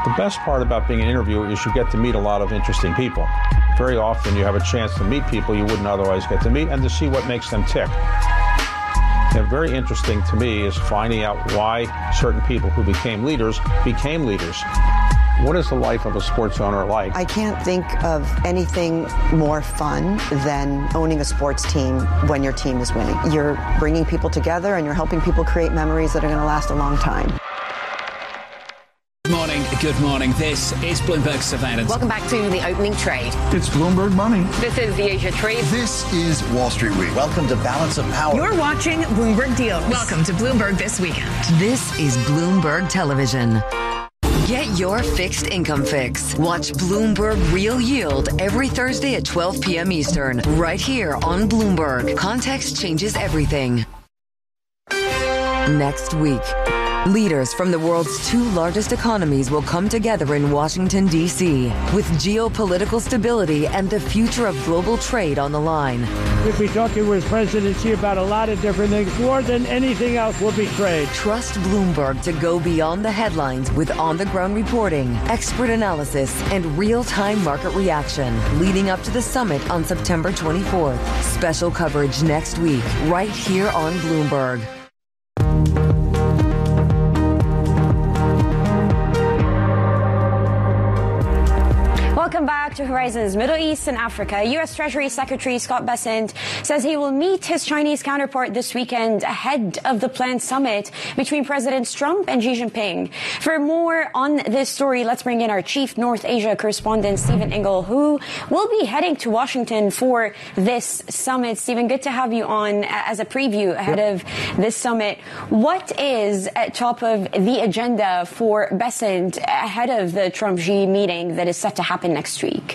The best part about being an interviewer is you get to meet a lot of interesting people. Very often you have a chance to meet people you wouldn't otherwise get to meet and to see what makes them tick. And very interesting to me is finding out why certain people who became leaders. What is the life of a sports owner like? I can't think of anything more fun than owning a sports team when your team is winning. You're bringing people together and you're helping people create memories that are going to last a long time. Good morning. This is Bloomberg Surveillance. Welcome back to the opening trade. It's Bloomberg Money. This is the Asia Trade. This is Wall Street Week. Welcome to Balance of Power. You're watching Bloomberg Deals. Welcome to Bloomberg This Weekend. This is Bloomberg Television. Get your fixed income fix. Watch Bloomberg Real Yield every Thursday at 12 p.m. Eastern, right here on Bloomberg. Context changes everything. Next week, leaders from the world's two largest economies will come together in Washington, D.C., with geopolitical stability and the future of global trade on the line. We'll be talking with President Xi about a lot of different things. More than anything else will be trade. Trust Bloomberg to go beyond the headlines with on-the-ground reporting, expert analysis, and real-time market reaction leading up to the summit on September 24th. Special coverage next week, right here on Bloomberg. Welcome back to Horizons Middle East and Africa. U.S. Treasury Secretary Scott Bessent says he will meet his Chinese counterpart this weekend ahead of the planned summit between Presidents Trump and Xi Jinping. For more on this story, let's bring in our chief North Asia correspondent, Stephen Ingle, who will be heading to Washington for this summit. Stephen, good to have you on as a preview ahead of this summit. What is at top of the agenda for Bessent ahead of the Trump-Xi meeting that is set to happen next week?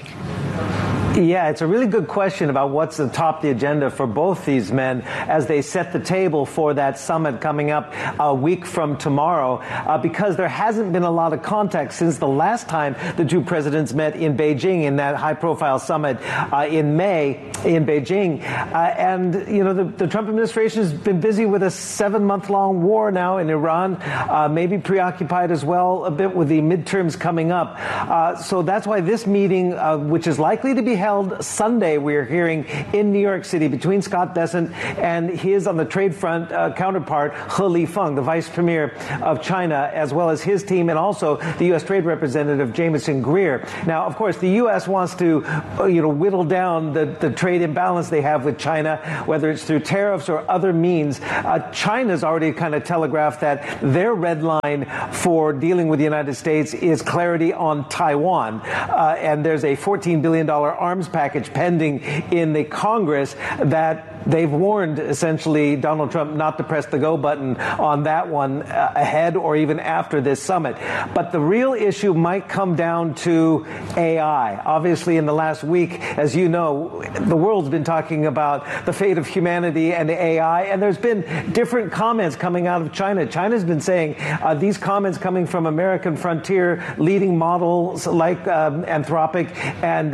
Yeah, it's a really good question about what's atop the agenda for both these men as they set the table for that summit coming up a week from tomorrow, because there hasn't been a lot of contact since the last time the two presidents met in Beijing in that high-profile summit in May in Beijing. And, you know, the Trump administration has been busy with a 7-month-long war now in Iran, maybe preoccupied as well a bit with the midterms coming up. So that's why this meeting, which is likely to be held Sunday, we're hearing in New York City between Scott Bessent and his on the trade front counterpart, He Lifeng, the vice premier of China, as well as his team, and also the U.S. trade representative, Jamieson Greer. Now, of course, the U.S. wants to, whittle down the trade imbalance they have with China, whether it's through tariffs or other means. China's already kind of telegraphed that their red line for dealing with the United States is clarity on Taiwan. And there's a $14 billion arms package pending in the Congress that they've warned, essentially, Donald Trump not to press the go button on that one ahead or even after this summit. But the real issue might come down to AI. Obviously, in the last week, as you know, the world's been talking about the fate of humanity and AI, and there's been different comments coming out of China. China's been saying these comments coming from American frontier leading models like Anthropic and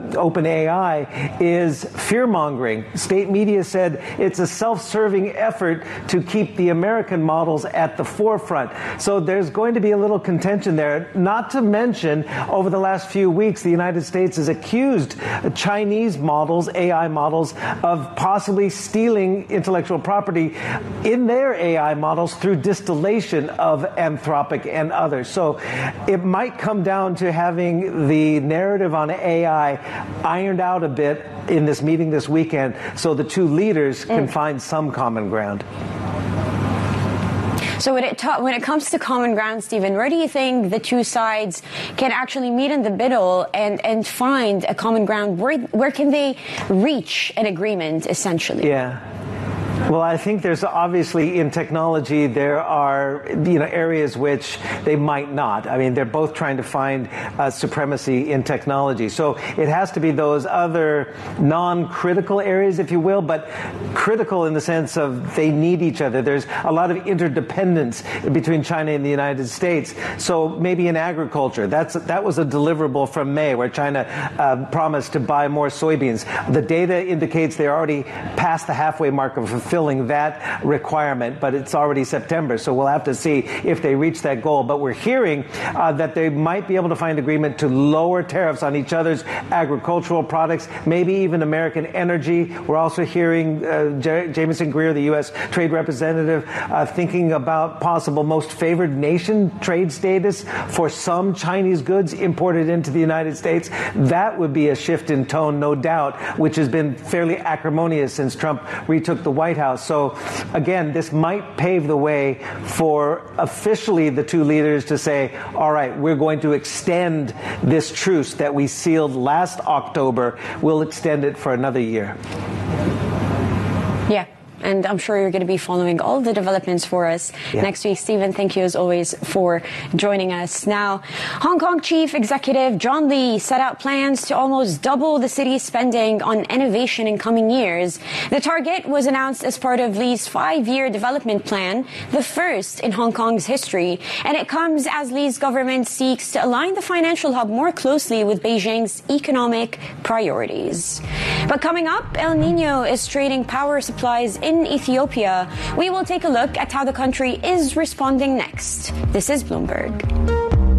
OpenAI is fear-mongering. State media said it's a self-serving effort to keep the American models at the forefront. So there's going to be a little contention there. Not to mention, over the last few weeks, the United States has accused Chinese models, AI models, of possibly stealing intellectual property in their AI models through distillation of Anthropic and others. So it might come down to having the narrative on AI ironed out a bit in this meeting this weekend so the two leaders can find some common ground. So when it comes to common ground, Stephen, where do you think the two sides can actually meet in the middle and find a common ground? Where can they reach an agreement, essentially? Yeah. Well, I think there's obviously in technology there are areas which they might not. I mean, they're both trying to find supremacy in technology. So it has to be those other non-critical areas, if you will, but critical in the sense of they need each other. There's a lot of interdependence between China and the United States. So maybe in agriculture, that was a deliverable from May, where China promised to buy more soybeans. The data indicates they're already past the halfway mark of fulfilling that requirement, but it's already September, so we'll have to see if they reach that goal. But we're hearing that they might be able to find agreement to lower tariffs on each other's agricultural products, maybe even American energy. We're also hearing Jamieson Greer, the U.S. Trade Representative, thinking about possible most favored nation trade status for some Chinese goods imported into the United States. That would be a shift in tone, no doubt, which has been fairly acrimonious since Trump retook the White House. So, again, this might pave the way for officially the two leaders to say, all right, we're going to extend this truce that we sealed last October. We'll extend it for another year. Yeah. And I'm sure you're going to be following all the developments for us next week. Stephen, thank you as always for joining us. Now, Hong Kong Chief Executive John Lee set out plans to almost double the city's spending on innovation in coming years. The target was announced as part of Lee's 5-year development plan, the first in Hong Kong's history. And it comes as Lee's government seeks to align the financial hub more closely with Beijing's economic priorities. But coming up, El Nino is straining power supplies in Ethiopia. We will take a look at how the country is responding next. This is Bloomberg.